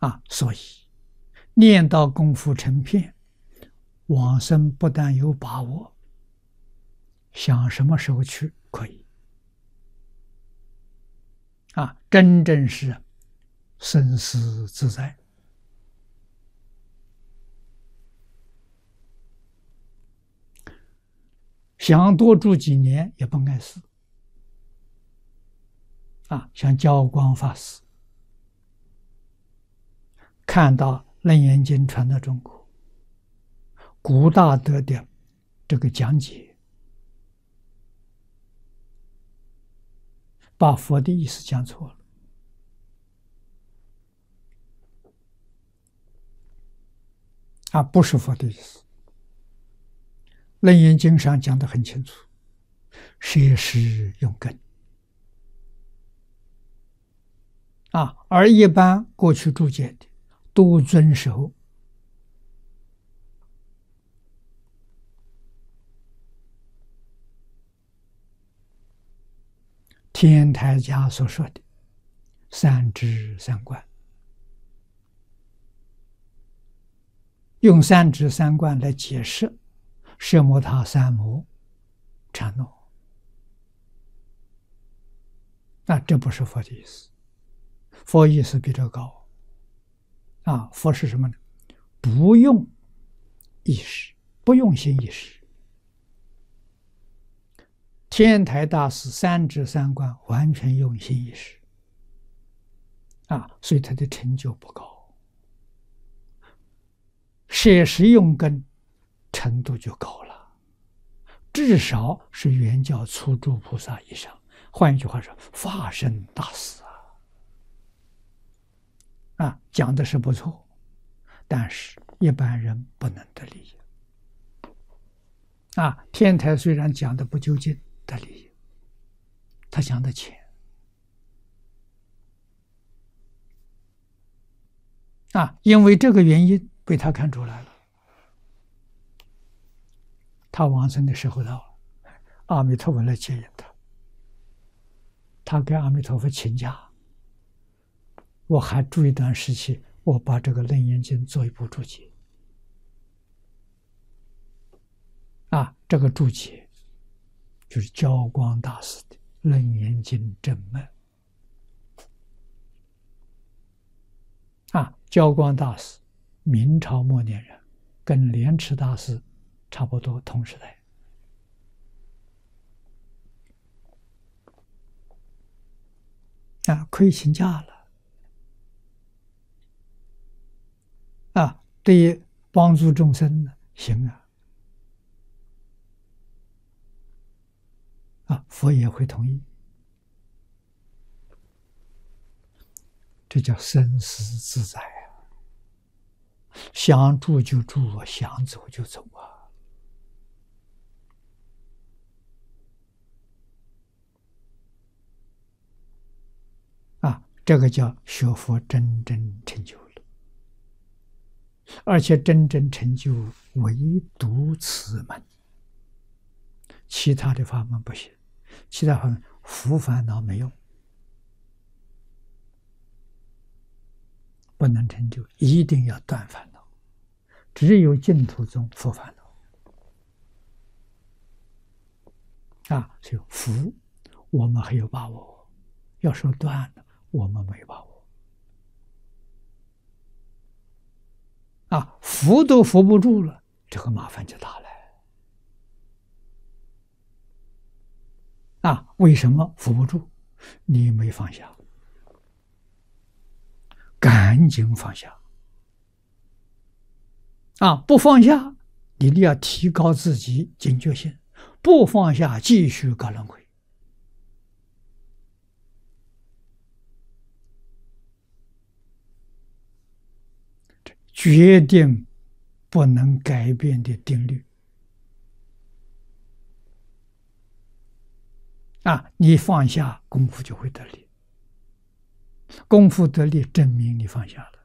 所以念到功夫成片，往生不但有把握，想什么时候去可以真正是生死自在。想多住几年也不碍事像教光法师看到《楞严经》传到中国，古大德的这个讲解，把佛的意思讲错了不是佛的意思。《楞严经》上讲得很清楚，摄施用根而一般过去注解的都遵守天台家所说的三知三观，用三知三观来解释奢摩他三摩禅诺，这不是佛的意思。佛意思比这高佛是什么呢？不用意识，不用心意识。天台大师三知三观完全用心意识所以他的成就不高。摄施用根程度就高了，至少是圆教初住菩萨以上。换一句话说，法身大师讲的是不错，但是一般人不能得利益天台虽然讲的不究竟的利益，他讲的浅因为这个原因被他看出来了。他往生的时候到了，阿弥陀佛来接引他，他给阿弥陀佛请假，我还住一段时期，我把这个《楞严经》做一部注解这个注解就是教光大师的《楞严经》正门教光大师明朝末年人，跟莲池大师差不多同时代可以请假了对于帮助众生呢，行佛也会同意。这叫生死自在想住就住想走就走这个叫学佛真正成就了，而且真正成就唯独此门，其他的法门不行，其他法门伏烦恼没用，不能成就，一定要断烦恼，只有净土中伏烦恼所以伏我们还有把握，要说断了我们没把握扶都扶不住了，这个麻烦就大了为什么扶不住？你没放下，赶紧放下不放下你要提高自己警觉性，不放下继续搞轮回决定不能改变的定律你放下功夫就会得力，功夫得力证明你放下了